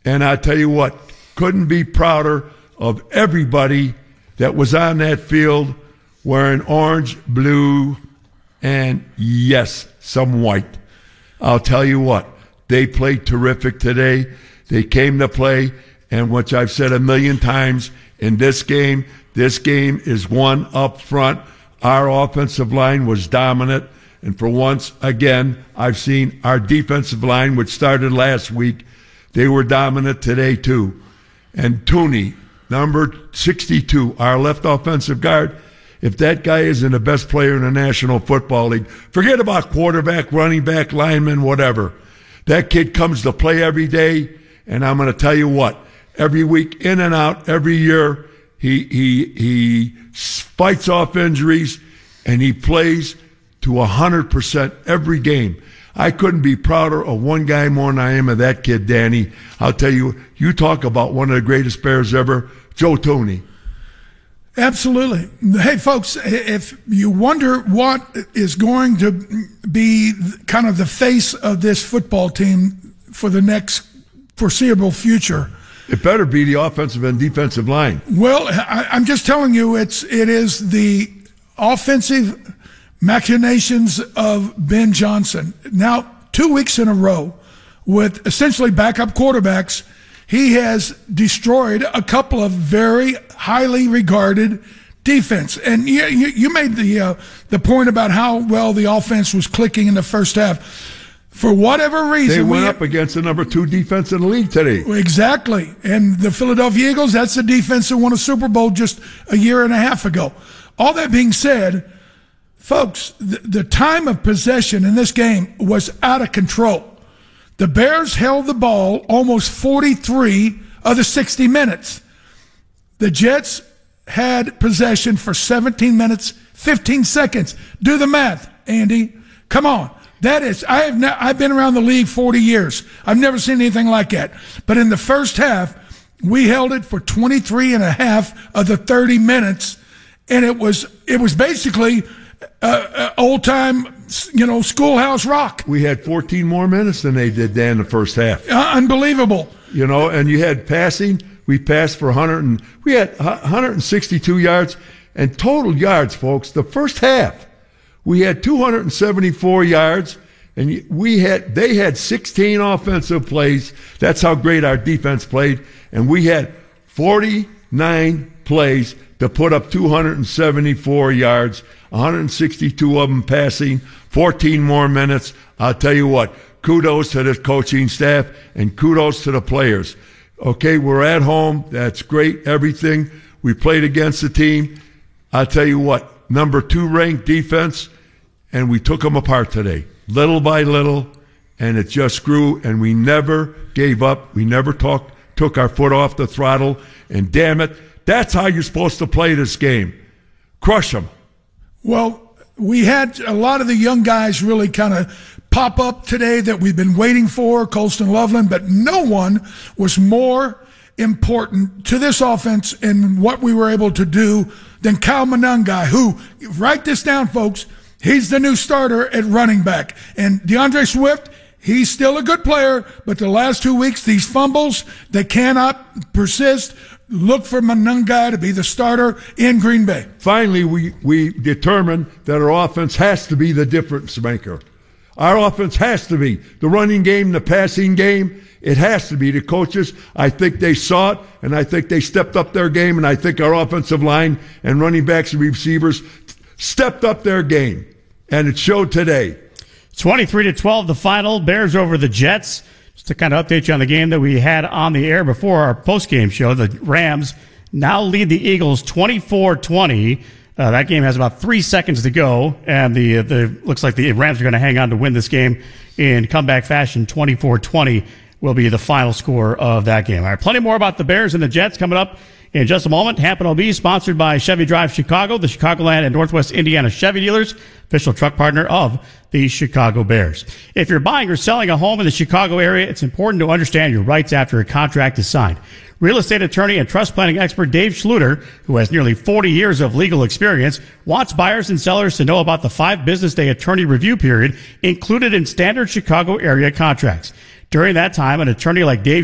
And I tell you what, couldn't be prouder of everybody that was on that field wearing orange, blue, and, yes, some white. I'll tell you what, they played terrific today. They came to play, and which I've said a million times, in this game is won up front. Our offensive line was dominant, and for once, again, I've seen our defensive line, which started last week, they were dominant today too. And Tooney, number 62, our left offensive guard, if that guy isn't the best player in the National Football League, forget about quarterback, running back, lineman, whatever. That kid comes to play every day, and I'm going to tell you what, every week, in and out, every year, he fights off injuries, and he plays to 100% every game. I couldn't be prouder of one guy more than I am of that kid, Danny. I'll tell you, you talk about one of the greatest Bears ever, Joe Tooney. Absolutely. Hey, folks, if you wonder what is going to be kind of the face of this football team for the next foreseeable future, it better be the offensive and defensive line. Well, I'm just telling you, it is the offensive machinations of Ben Johnson. Now, 2 weeks in a row with essentially backup quarterbacks, he has destroyed a couple of very highly regarded defense. And you made the point about how well the offense was clicking in the first half. For whatever reason, they went up against the number 2 defense in the league today. Exactly. And the Philadelphia Eagles, that's the defense that won a Super Bowl just a year and a half ago. All that being said, folks, the time of possession in this game was out of control. The Bears held the ball almost 43 of the 60 minutes. The Jets had possession for 17 minutes, 15 seconds. Do the math, Andy. Come on. That is, I've been around the league 40 years. I've never seen anything like that. But in the first half, we held it for 23 and a half of the 30 minutes, and it was basically old-time, schoolhouse rock. We had 14 more minutes than they did then in the first half. Unbelievable. And you had passing. We passed for we had 162 yards and total yards, folks. The first half, we had 274 yards, and they had 16 offensive plays. That's how great our defense played, and we had 49 plays to put up 274 yards, 162 of them passing, 14 more minutes. I'll tell you what, kudos to the coaching staff and kudos to the players. Okay, we're at home. That's great, everything. We played against the team. I'll tell you what, number 2 ranked defense, and we took them apart today, little by little, and it just grew, and we never gave up. We never took our foot off the throttle, and damn it, that's how you're supposed to play this game. Crush them. Well, we had a lot of the young guys really kind of pop up today that we've been waiting for, Colston Loveland, but no one was more important to this offense and what we were able to do than Kyle Monangai, who, write this down, folks, he's the new starter at running back. And DeAndre Swift, he's still a good player, but the last 2 weeks, these fumbles, they cannot persist. Look for Monangai to be the starter in Green Bay. Finally, we determined that our offense has to be the difference maker. Our offense has to be the running game, the passing game. It has to be. The coaches, I think they saw it, and I think they stepped up their game, and I think our offensive line and running backs and receivers stepped up their game, and it showed today. 23-12, the final. Bears over the Jets. Just to kind of update you on the game that we had on the air before our post-game show, the Rams now lead the Eagles 24-20. That game has about 3 seconds to go, and the looks like the Rams are going to hang on to win this game in comeback fashion. 24-20 will be the final score of that game. All right, plenty more about the Bears and the Jets coming up in just a moment. Hampton OB, sponsored by Chevy Drive Chicago, the Chicagoland and Northwest Indiana Chevy dealers, official truck partner of the Chicago Bears. If you're buying or selling a home in the Chicago area, it's important to understand your rights after a contract is signed. Real estate attorney and trust planning expert Dave Schluter, who has nearly 40 years of legal experience, wants buyers and sellers to know about the 5 business day attorney review period included in standard Chicago area contracts. During that time, an attorney like Dave